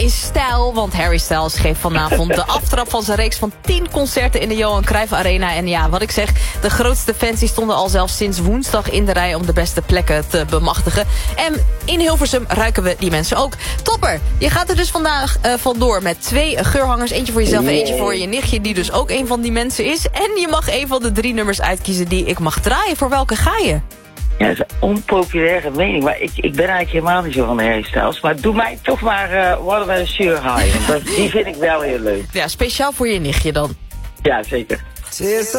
in stijl, want Harry Styles geeft vanavond de aftrap van zijn reeks van 10 concerten in de Johan Cruijff Arena. En ja, wat ik zeg, de grootste fans die stonden al zelfs sinds woensdag in de rij om de beste plekken te bemachtigen. En in Hilversum ruiken we die mensen ook. Topper, je gaat er dus vandaag vandoor met 2 geurhangers. Eentje voor jezelf en eentje voor je nichtje, die dus ook een van die mensen is. En je mag een van de 3 nummers uitkiezen die ik mag draaien. Voor welke ga je? Ja, dat is een onpopulaire mening, maar ik ben eigenlijk helemaal niet zo van de Harry Styles. Maar doe mij toch maar What About a Sure High, want die vind ik wel heel leuk. Ja, speciaal voor je nichtje dan. Ja, zeker.